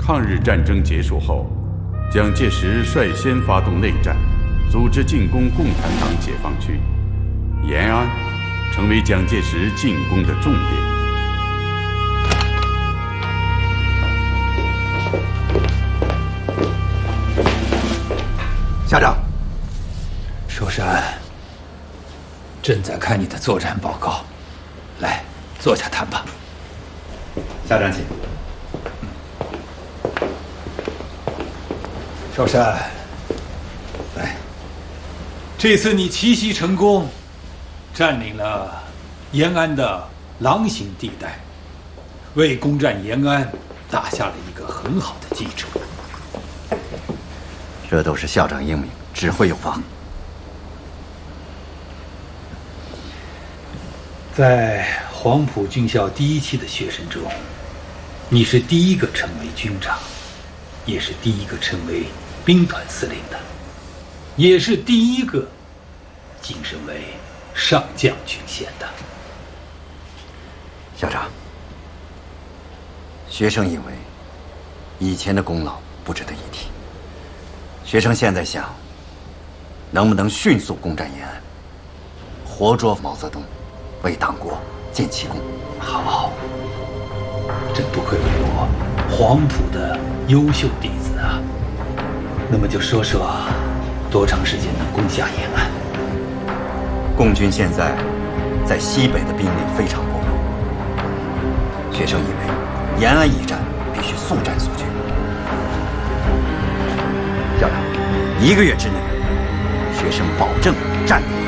抗日战争结束后，蒋介石率先发动内战，组织进攻共产党解放区，延安成为蒋介石进攻的重点。 校长， 寿山，朕在看你的作战报告，来，坐下谈吧。 校长请。 寿山，来，这次你奇袭成功，占领了延安的狼形地带，为攻占延安打下了一个很好的基础。 这都是校长英明，指挥有方。 在黄埔军校第1期的学生中，你是第一个成为军长，也是第一个成为兵团司令的，也是第一个晋升为上将军衔的。 校长，学生以为以前的功劳不值得一提，学生现在想，能不能迅速攻占延安，活捉毛泽东，为党国建奇功？ 好，真不愧为我黄埔的优秀弟子啊！那么就说说，多长时间能攻下延安？ 共军现在在西北的兵力非常薄弱，学生以为延安一战必须速战速决。校长，1个月之内，学生保证占领